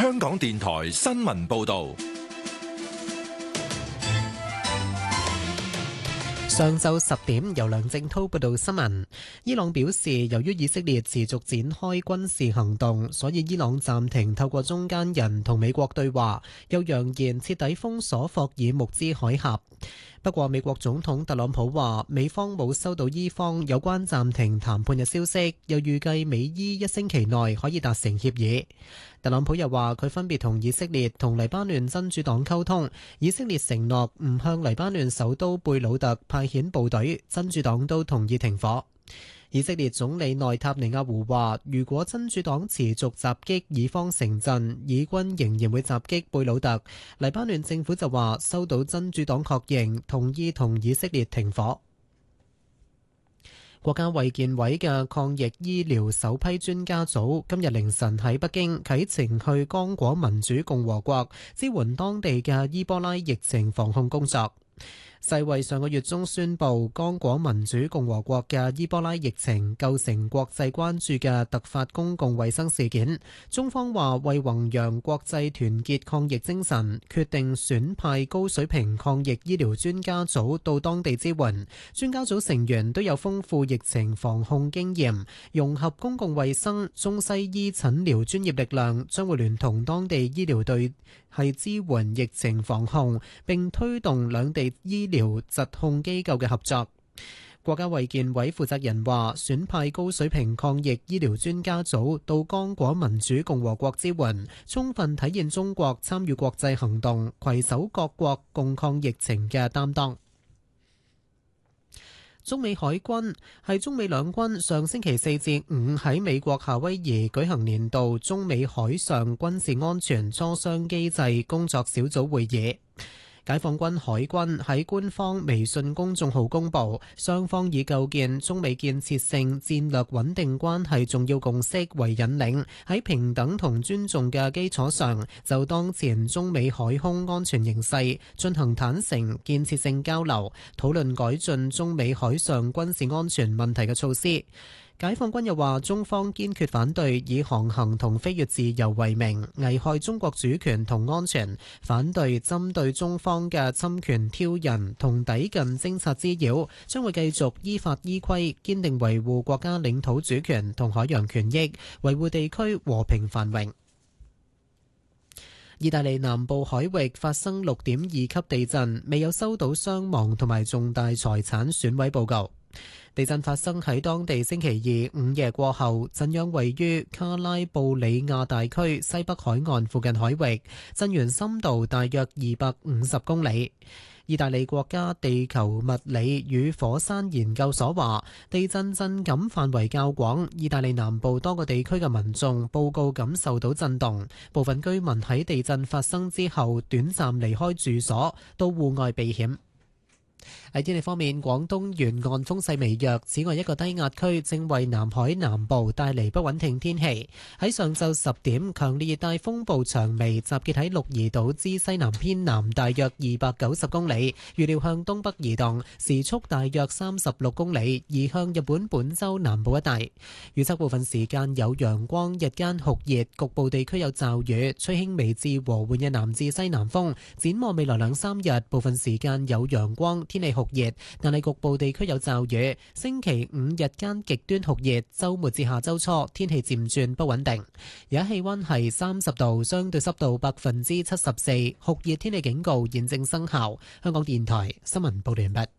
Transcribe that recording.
香港電台新聞報道。 上晝10點，由梁正濤報道新聞。伊朗表示，由於以色列持續展開軍事行動，所以伊朗暫停透過中間人同美國對話，又揚言徹底封鎖霍爾木茲海峽。不過，美國總統特朗普話，美方冇收到伊方有關暫停談判嘅消息，又預計美伊1星期內可以達成協議。特朗普又話，佢分別同以色列同黎巴嫩真主黨溝通，以色列承諾唔向黎巴嫩首都貝魯特派遣部隊，真主黨都同意停火。以色列總理內塔尼亞胡話，如果真主黨持續襲擊以方城鎮，以軍仍然會襲擊貝魯特。黎巴嫩政府就話收到真主黨確認，同意同以色列停火。國家衛健委嘅抗疫醫療首批專家組今日凌晨喺北京啟程去剛果民主共和國，支援當地嘅伊波拉疫情防控工作。世衛上個月中宣布，剛果民主共和國嘅伊波拉疫情構成國際關注嘅突發公共衛生事件。中方話為弘揚國際團結抗疫精神，決定選派高水平抗疫醫療專家組到當地支援。專家組成員都有豐富疫情防控經驗，融合公共衛生、中西醫診療專業力量，將會聯同當地醫療隊係支援疫情防控，並推動兩地醫療疾控機構嘅合作。國家衛健委負責人話，選派高水平抗疫醫療專家組到剛果民主共和國支援，充分體現中國參與國際行動、攜手各國共抗疫情嘅擔當。中美海軍係中美兩軍上星期4至5喺美國夏威夷舉行年度中美海上軍事安全磋商機制工作小組會議。解放軍海軍喺官方微信公眾號公佈，雙方以構建中美建設性戰略穩定關係重要共識為引領，喺平等同尊重嘅基礎上，就當前中美海空安全形勢進行坦誠建設性交流，討論改進中美海上軍事安全問題嘅措施。解放軍又話，中方堅決反對以航行同飛越自由為名危害中國主權同安全，反對針對中方嘅侵權挑釁同抵近偵察滋擾，將會繼續依法依規堅定維護國家領土主權同海洋權益，維護地區和平繁榮。意大利南部海域發生6.2級地震，未有收到傷亡同埋重大財產損毀報告。地震發生喺當地星期二午夜過後，震央位於卡拉布里亞大區西北海岸附近海域，震源深度大約250公里。意大利國家地球物理與火山研究所話，地震震感範圍較廣，意大利南部多個地區嘅民眾報告感受到震動，部分居民喺地震發生之後短暫離開住所，到戶外避險。喺天氣方面，廣東沿岸風勢微弱，此外一個低壓區正為南海南部帶嚟不穩定天氣。喺上晝10點，強烈熱帶風暴長眉集結喺鹿兒島之西南偏南大約290公里，預料向東北移動，時速大約36公里，移向日本本州南部一帶。預測部分時間有陽光，日間酷熱，局部地區有驟雨，吹輕微至和緩嘅南至西南風。展望未來2-3日，部分時間有陽光，天氣酷熱，但係局部地區有驟雨。星期5日間極端酷熱，週末至下週初天氣漸轉不穩定。而家氣溫係30度，相對濕度74%，酷熱天氣警告現正生效。香港電台新聞報道完畢。